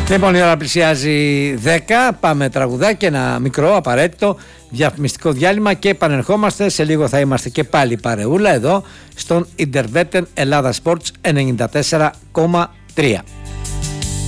Λοιπόν, η ώρα πλησιάζει 10. Πάμε τραγουδάκι, ένα μικρό απαραίτητο διαφημιστικό διάλειμμα και επανερχόμαστε. Σε λίγο θα είμαστε και πάλι παρεούλα εδώ στον Interveten Ελλάδα Sports 94,3.